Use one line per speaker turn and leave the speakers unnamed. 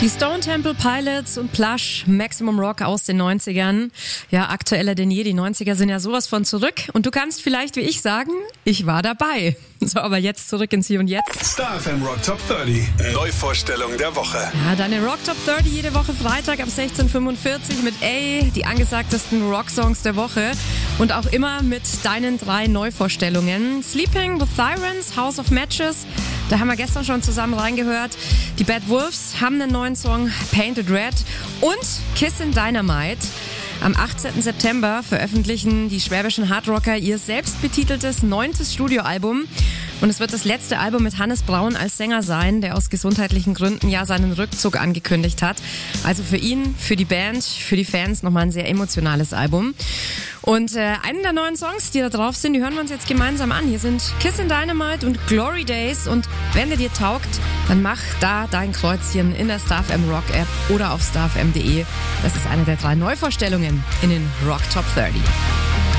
Die Stone Temple Pilots und Plush, Maximum Rock aus den 90ern. Ja, aktueller denn je, die 90er sind ja sowas von zurück. Und du kannst vielleicht wie ich sagen, ich war dabei. So, aber jetzt zurück ins Hier und Jetzt.
Star FM Rock Top 30, Neuvorstellung der Woche.
Ja, deine Rock Top 30 jede Woche Freitag ab 16:45 mit die angesagtesten Rock-Songs der Woche. Und auch immer mit deinen 3 Neuvorstellungen. Sleeping with Sirens, House of Matches. Da haben wir gestern schon zusammen reingehört. Die Bad Wolves haben einen neuen Song, Painted Red. Und Kissin' Dynamite. Am 18. September veröffentlichen die schwäbischen Hardrocker ihr selbstbetiteltes 9. Studioalbum. Und es wird das letzte Album mit Hannes Braun als Sänger sein, der aus gesundheitlichen Gründen ja seinen Rückzug angekündigt hat. Also für ihn, für die Band, für die Fans nochmal ein sehr emotionales Album. Und einen der neuen Songs, die da drauf sind, die hören wir uns jetzt gemeinsam an. Hier sind Kissin' Dynamite und Glory Days. Und wenn der dir taugt, dann mach da dein Kreuzchen in der Star FM Rock App oder auf starfm.de. Das ist eine der 3 Neuvorstellungen in den Rock Top 30.